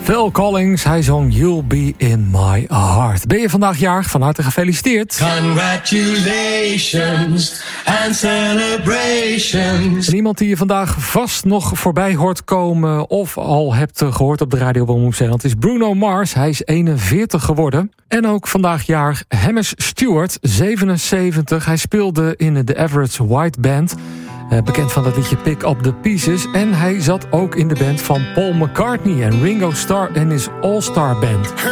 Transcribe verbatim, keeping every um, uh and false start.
Phil Collins, hij zong You'll Be In My Heart. Ben je vandaag jarig? Van harte gefeliciteerd. Congratulations and celebrations. En iemand die je vandaag vast nog voorbij hoort komen of al hebt gehoord op de radio bij Omroep Zeeland is Bruno Mars. Hij is eenenveertig geworden. En ook vandaag jarig Hamish Stewart, zevenenzeventig. Hij speelde in de Average White Band. Bekend van dat liedje Pick Up The Pieces. En hij zat ook in de band van Paul McCartney en Ringo Starr en his All-Star Band.